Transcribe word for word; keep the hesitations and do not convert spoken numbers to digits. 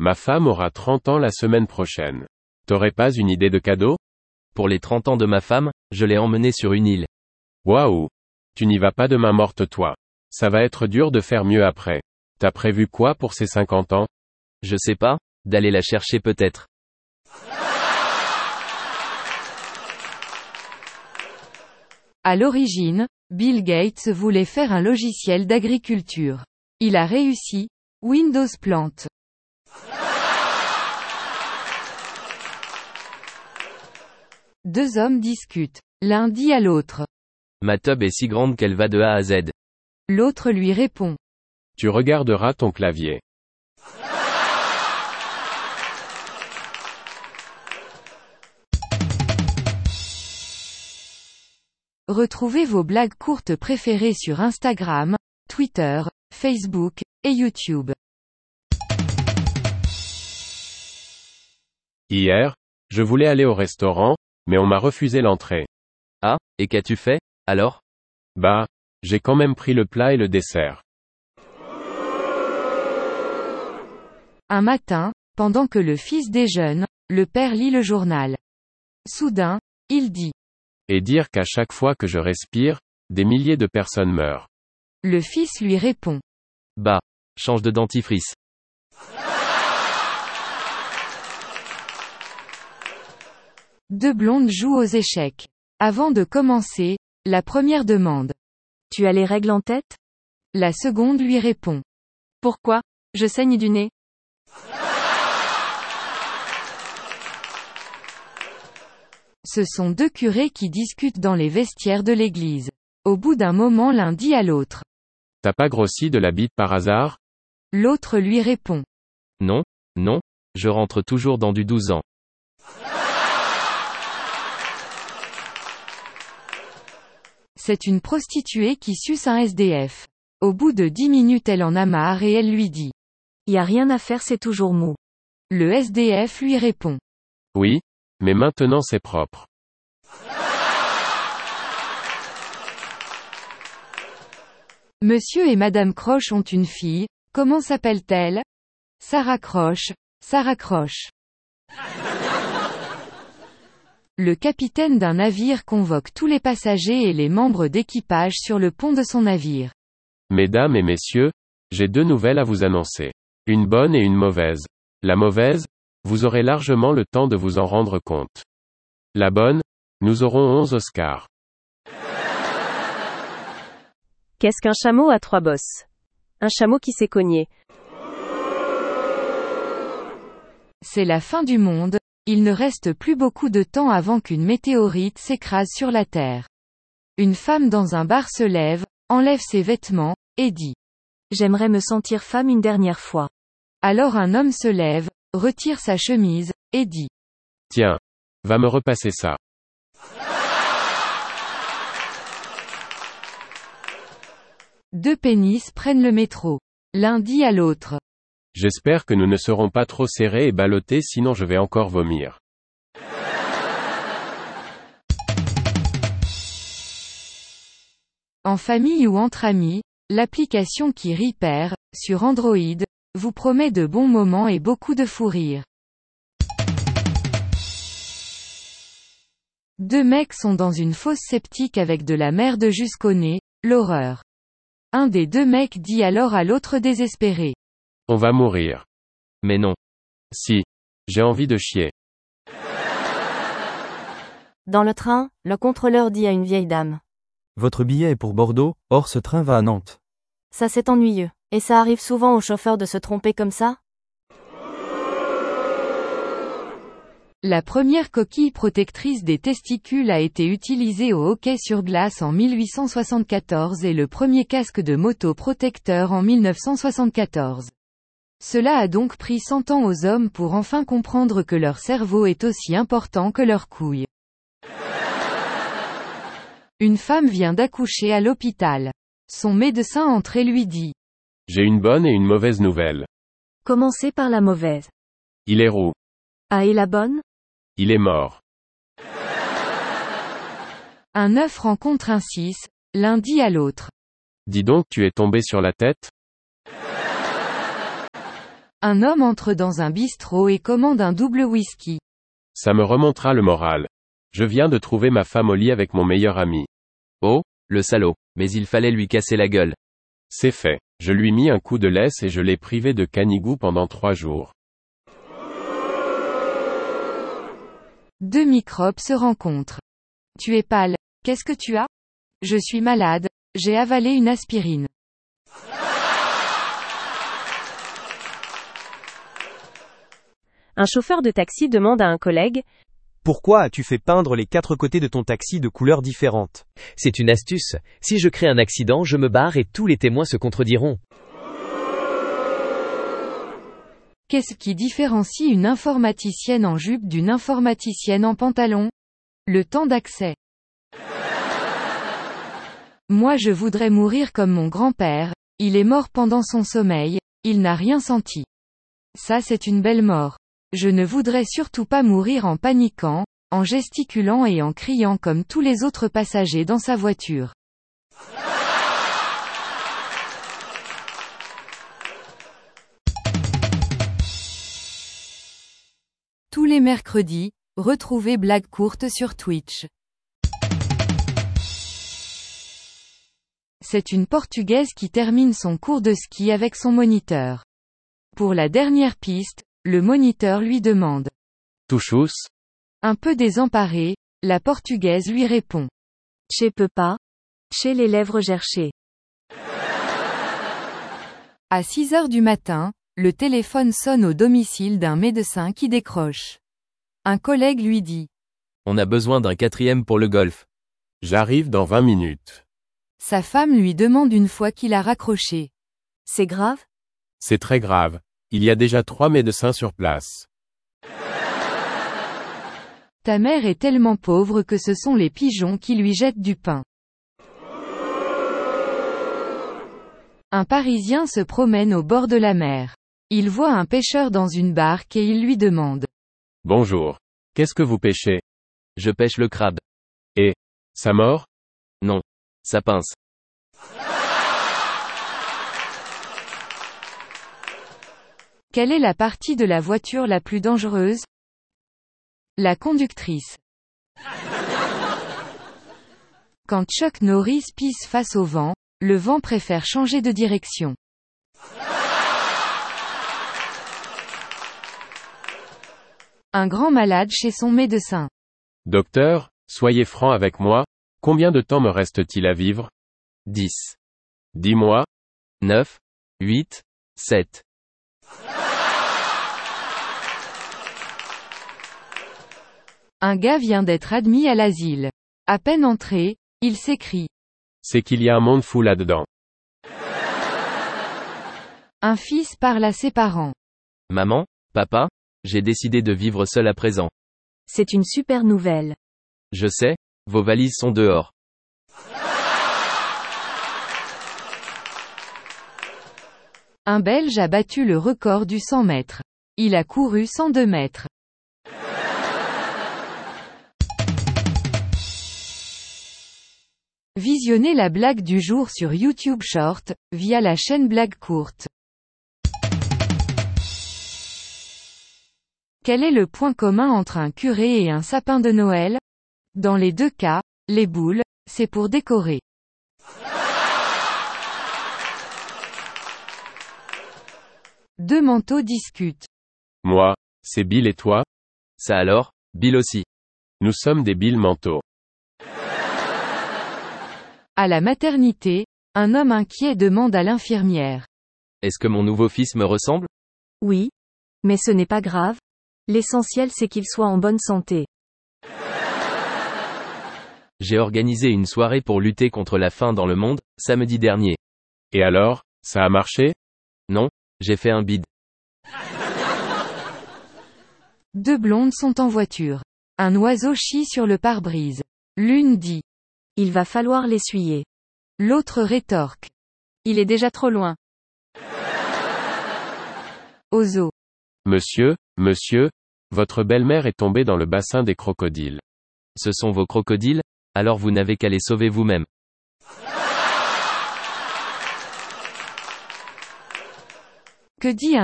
Ma femme aura trente ans la semaine prochaine. T'aurais pas une idée de cadeau? Pour les trente ans de ma femme, je l'ai emmenée sur une île. Waouh! Tu n'y vas pas de main morte toi. Ça va être dur de faire mieux après. T'as prévu quoi pour ses cinquante ans? Je sais pas, d'aller la chercher peut-être. À l'origine, Bill Gates voulait faire un logiciel d'agriculture. Il a réussi, Windows plante. Deux hommes discutent. L'un dit à l'autre. Ma tub est si grande qu'elle va de A à Z. L'autre lui répond. Tu regarderas ton clavier. Retrouvez vos blagues courtes préférées sur Instagram, Twitter, Facebook, et YouTube. Hier, je voulais aller au restaurant, mais on m'a refusé l'entrée. Ah, et qu'as-tu fait, alors? Bah, j'ai quand même pris le plat et le dessert. Un matin, pendant que le fils déjeune, le père lit le journal. Soudain, il dit. Et dire qu'à chaque fois que je respire, des milliers de personnes meurent. Le fils lui répond. Bah, change de dentifrice. Deux blondes jouent aux échecs. Avant de commencer, la première demande. Tu as les règles en tête? La seconde lui répond. Pourquoi? Je saigne du nez. Ce sont deux curés qui discutent dans les vestiaires de l'église. Au bout d'un moment l'un dit à l'autre. T'as pas grossi de la bite par hasard? L'autre lui répond. Non, non, je rentre toujours dans du douze ans. C'est une prostituée qui suce un S D F. Au bout de dix minutes elle en a marre et elle lui dit. Y a rien à faire, c'est toujours mou. Le S D F lui répond. Oui, mais maintenant c'est propre. Monsieur et Madame Croche ont une fille, comment s'appelle-t-elle? Sarah Croche, Sarah Croche. Le capitaine d'un navire convoque tous les passagers et les membres d'équipage sur le pont de son navire. Mesdames et messieurs, j'ai deux nouvelles à vous annoncer. Une bonne et une mauvaise. La mauvaise, vous aurez largement le temps de vous en rendre compte. La bonne, nous aurons onze Oscars. Qu'est-ce qu'un chameau à trois bosses? Un chameau qui s'est cogné. C'est la fin du monde, il ne reste plus beaucoup de temps avant qu'une météorite s'écrase sur la Terre. Une femme dans un bar se lève, enlève ses vêtements, et dit. J'aimerais me sentir femme une dernière fois. Alors un homme se lève, retire sa chemise, et dit. Tiens, va me repasser ça. Deux pénis prennent le métro. L'un dit à l'autre. J'espère que nous ne serons pas trop serrés et ballottés sinon je vais encore vomir. En famille ou entre amis, l'application qui rit perd, sur Android, vous promet de bons moments et beaucoup de fou rire. Deux mecs sont dans une fosse septique avec de la merde jusqu'au nez, l'horreur. Un des deux mecs dit alors à l'autre désespéré. On va mourir. Mais non. Si. J'ai envie de chier. Dans le train, le contrôleur dit à une vieille dame. Votre billet est pour Bordeaux, or ce train va à Nantes. Ça c'est ennuyeux. Et ça arrive souvent aux chauffeurs de se tromper comme ça? La première coquille protectrice des testicules a été utilisée au hockey sur glace en mille huit cent soixante-quatorze et le premier casque de moto protecteur en mille neuf cent soixante-quatorze. Cela a donc pris cent ans aux hommes pour enfin comprendre que leur cerveau est aussi important que leurs couilles. Une femme vient d'accoucher à l'hôpital. Son médecin entre et lui dit. J'ai une bonne et une mauvaise nouvelle. Commencez par la mauvaise. Il est roux. Ah et la bonne? Il est mort. Un œuf rencontre un six, l'un dit à l'autre. Dis donc tu es tombé sur la tête? Un homme entre dans un bistrot et commande un double whisky. Ça me remontera le moral. Je viens de trouver ma femme au lit avec mon meilleur ami. Oh, le salaud, mais il fallait lui casser la gueule. C'est fait. Je lui mis un coup de laisse et je l'ai privé de canigou pendant trois jours. Deux microbes se rencontrent. Tu es pâle. Qu'est-ce que tu as? Je suis malade. J'ai avalé une aspirine. Un chauffeur de taxi demande à un collègue, Pourquoi as-tu fait peindre les quatre côtés de ton taxi de couleurs différentes? C'est une astuce. Si je crée un accident, je me barre et tous les témoins se contrediront. Qu'est-ce qui différencie une informaticienne en jupe d'une informaticienne en pantalon? Le temps d'accès. Moi je voudrais mourir comme mon grand-père, il est mort pendant son sommeil, il n'a rien senti. Ça c'est une belle mort. Je ne voudrais surtout pas mourir en paniquant, en gesticulant et en criant comme tous les autres passagers dans sa voiture. Tous les mercredis, retrouvez Blague courte sur Twitch. C'est une Portugaise qui termine son cours de ski avec son moniteur. Pour la dernière piste, le moniteur lui demande. Touchous? Un peu désemparée, la Portugaise lui répond. Che peux pas. Chez les lèvres gerchées. À six heures du matin, le téléphone sonne au domicile d'un médecin qui décroche. Un collègue lui dit. On a besoin d'un quatrième pour le golf. J'arrive dans vingt minutes. Sa femme lui demande une fois qu'il a raccroché. C'est grave? C'est très grave. Il y a déjà trois médecins sur place. Ta mère est tellement pauvre que ce sont les pigeons qui lui jettent du pain. Un Parisien se promène au bord de la mer. Il voit un pêcheur dans une barque et il lui demande. Bonjour. Qu'est-ce que vous pêchez? Je pêche le crabe. Et, ça mord? Non. Ça pince. Quelle est la partie de la voiture la plus dangereuse? La conductrice. Quand Chuck Norris pisse face au vent, le vent préfère changer de direction. Un grand malade chez son médecin. Docteur, soyez franc avec moi, combien de temps me reste-t-il à vivre? dix. Dis-moi. neuf. huit. sept. Un gars vient d'être admis à l'asile. À peine entré, il s'écrie. C'est qu'il y a un monde fou là-dedans. Un fils parle à ses parents. Maman, papa, j'ai décidé de vivre seul à présent. C'est une super nouvelle. Je sais, vos valises sont dehors. Un Belge a battu le record du cent mètres. Il a couru cent deux mètres. Visionnez la blague du jour sur YouTube Short, via la chaîne Blague courte. Quel est le point commun entre un curé et un sapin de Noël? Dans les deux cas, les boules, c'est pour décorer. Deux manteaux discutent. Moi, c'est Bill et toi? Ça alors, Bill aussi. Nous sommes des Bill manteaux. À la maternité, un homme inquiet demande à l'infirmière. Est-ce que mon nouveau fils me ressemble? Oui. Mais ce n'est pas grave. L'essentiel c'est qu'il soit en bonne santé. J'ai organisé une soirée pour lutter contre la faim dans le monde, samedi dernier. Et alors, ça a marché? Non, j'ai fait un bide. Deux blondes sont en voiture. Un oiseau chie sur le pare-brise. L'une dit. Il va falloir l'essuyer. L'autre rétorque. Il est déjà trop loin. Au zoo. Monsieur, monsieur, votre belle-mère est tombée dans le bassin des crocodiles. Ce sont vos crocodiles? Alors vous n'avez qu'à les sauver vous-même. Que dit un